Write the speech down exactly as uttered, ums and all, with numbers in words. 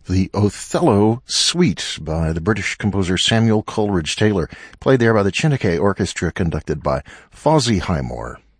the Othello Suite by the British composer Samuel Coleridge Taylor, played there by the Chineke Orchestra, conducted by Fawzi Highmore.